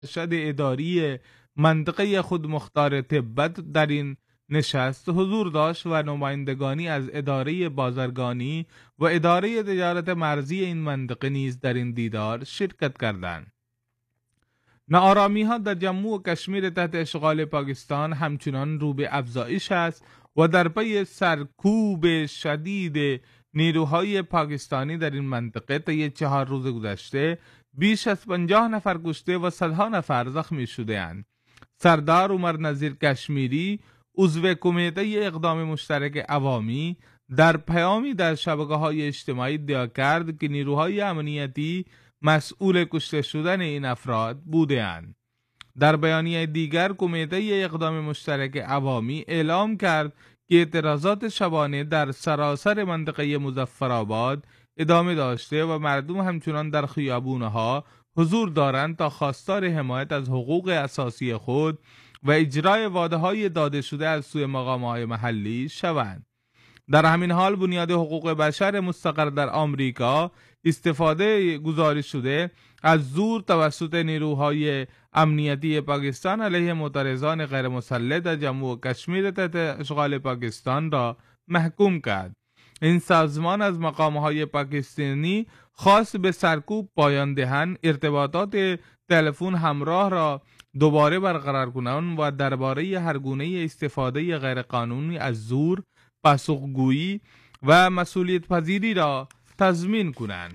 ارشد اداری منطقه خودمختار تبت در این نشست حضور داشت و نمایندگانی از اداره بازرگانی و اداره تجارت مرزی این منطقه نیز در این دیدار شرکت کردند. ناآرامی ها در جموں و کشمیر تحت اشغال پاکستان همچنان رو به افزایش است و در پی سرکوب شدید نیروهای پاکستانی در این منطقه طی 4 روز گذشته بیش از 50 نفر کشته و صدها نفر زخمی شده اند. سردار عمر نذیر کشمیری عضو کمیته اقدام مشترک عوامی در پیامی در شبکه‌های اجتماعی ادعا کرد که نیروهای امنیتی مسئول کشته شدن این افراد بودند. در بیانیه دیگر کمیته اقدام مشترک عوامی اعلام کرد که اعتراضات شبانه در سراسر منطقه مظفرآباد ادامه داشته و مردم همچنان در خیابان‌ها حضور دارند تا خواستار حمایت از حقوق اساسی خود و اجرای وعده‌های داده شده از سوی مقام‌های محلی شوند. در همین حال بنیاد حقوق بشر مستقر در آمریکا استفاده گزارش شده از زور توسط نیروهای امنیتی پاکستان علیه معترضان غیر مسلح در جموں و کشمیر تحت اشغال پاکستان را محکوم کرد. این سازمان از مقام‌های پاکستانی خواست به سرکوب پایان دهند، ارتباطات تلفن همراه را دوباره برقرار کنند و درباره هر گونه استفاده غیرقانونی از زور پاسخگویی و مسئولیت پذیری را تضمین کنند.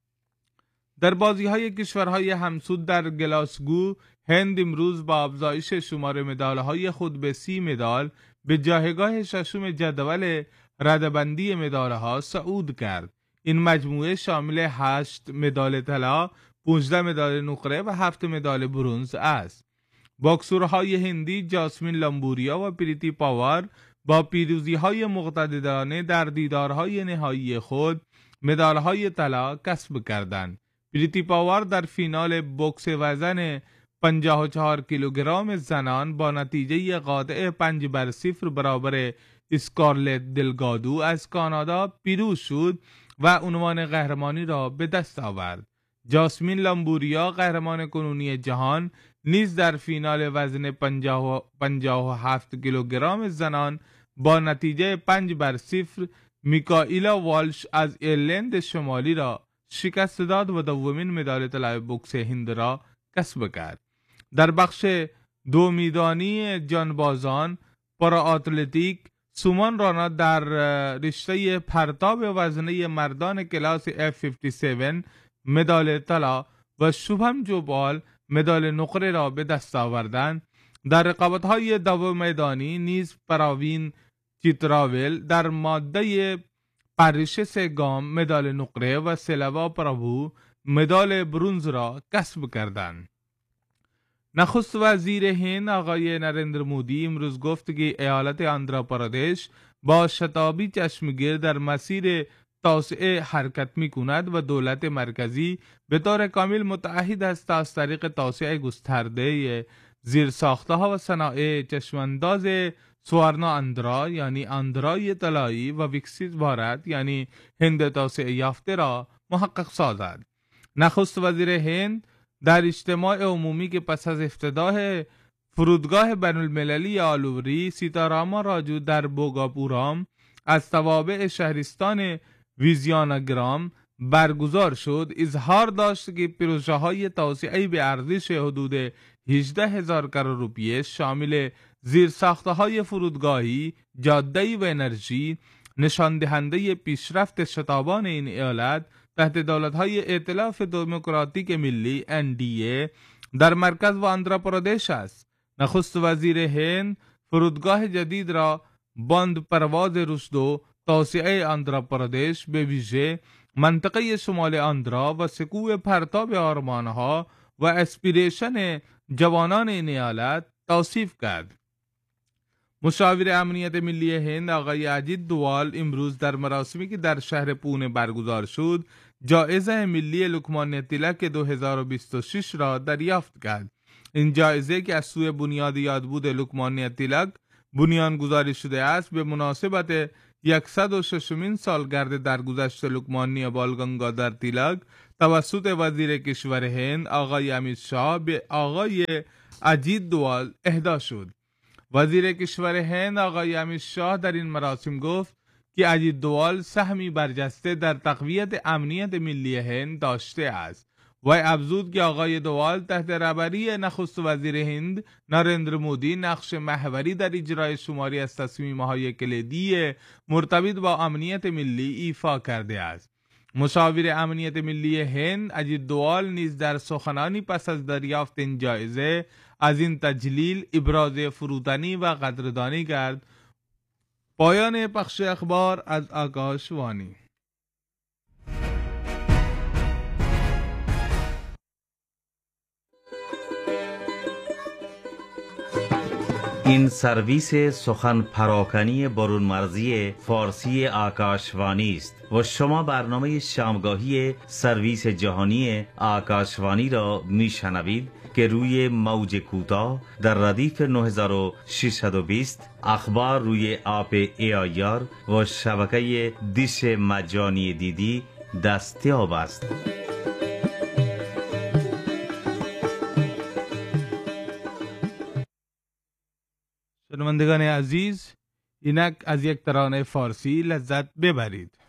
در بازی‌های کشورهای همسود در گلاسگو هند امروز با افزایش شمار مدال‌های خود به 30 مدال به جایگاه ششم جدول رده‌بندی مدال‌ها صعود کرد. این مجموعه شامل 8 مدال طلا، 15 مدال نقره و 7 مدال برنز است. باکسورهای هندی جاسمین لامبوریا و پریتی پاور با پیروزی‌های مقتدرانه در دیدارهای نهایی خود مدال‌های طلا کسب کردند. پریتی پاور در فینال بوکس وزن 54 کیلوگرم زنان با نتیجه قاطع 5-0 برابر اسکارلت دلگادو از کانادا پیروز شد و عنوان قهرمانی را به دست آورد. جاسمین لامبوریا قهرمان کنونی جهان نیز در فینال وزن 57 کیلوگرم زنان با نتیجه 5-0 میکائیلا والش از ایرلند شمالی را شکست داد و دومین مدال طلای بوکس هند را کسب کرد. در بخش 2 میدانی جانبازان پارا اتلتیک سومان رانا در رشته پرتاب وزنه مردان کلاس F57 مدال طلا و شوبهم جوبال مدال نقره را به دست آوردند. در رقابت‌های 2 میدانی نیز پراوین چیتراول در ماده پرش 3 گام مدال نقره و سلوا پرابو مدال برنز را کسب کردند. نخست وزیر هند آقای نریندر مودی امروز گفت که ایالت آندھراپردیش با شتابی چشمگیر در مسیر توسعه حرکت می کند و دولت مرکزی به طور کامل متعهد است تا از طریق توسعه گسترده زیرساختها و صنایع چشمانداز سوارنا آندھرا یعنی آندھرای طلایی و ویکسیت بھارت یعنی هند توسعه یافته را محقق سازد. نخست وزیر هند در اجتماع عمومی که پس از افتتاح فرودگاه بین المللی آلوری سیتاراما راجو در بوگاپورام از توابع شهرستان ویزیاناگرام برگزار شد اظهار داشت که پروژه های توسعه به ارزش حدود 18,000 کروڑ روپیه شامل زیرساخته های فرودگاهی، جاده و انرژی نشان دهنده پیشرفت شتابان این ایالت تحت دولت‌های ائتلاف دموکراتیک ملی NDA در مرکز و آندھراپردیش است. نخست وزیر هند فرودگاه جدید را باند پرواز رشد و توسعه آندھراپردیش به ویژه منطقه شمال آندھرا و سکوی پرتاب آرمانها و اسپیریشن جوانان این ایالت توصیف کرد. مشاور امنیت ملی هند آقای اجیت دوال امروز در مراسمی که در شهر پونه برگزار شد جایزه ملی لوکمانیا تیلک 2026 را دریافت کرد. این جایزه که از سوی بنیاد یادبود لوکمانیا تیلک بنیانگذاری شده است به مناسبت 106مین سالگرد درگذشت لوکمانیا بال گنگادر تیلک توسط وزیر کشور هند آقای امیت شاه به آقای اجیت دوال اهدا شد. وزیر کشور هند آقای امیت شاه در این مراسم گفت که اجیت دوال سهمی برجسته در تقویت امنیت ملی هند داشته است و افزود که آقای دوال تحت رهبری نخست وزیر هند نریندر مودی نقش محوری در اجرای شماری از تصمیم‌های کلیدی مرتبط با امنیت ملی ایفا کرده است. مشاور امنیت ملی هند اجیت دوال نیز در سخنانی پس از دریافت این جایزه از این تجلیل ابراز فروتنی و قدردانی کرد. پایان پخش اخبار از آکاشوانی. این سرویس سخن پراکنی برون مرزی فارسی آکاشوانی است و شما برنامه شامگاهی سرویس جهانی آکاشوانی را میشنوید که روی موج کوتاه در ردیف 9620 اخبار روی آپ AIR و شبکه دیش مجانی دیدی دستیاب است. شنوندگان عزیز، اینک از یک ترانه فارسی لذت ببرید.